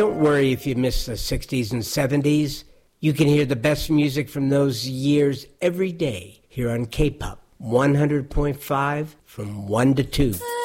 Don't worry if you miss the 60s and 70s. You can hear the best music from those years every day here on K-Pop 100.5 from 1 to 2.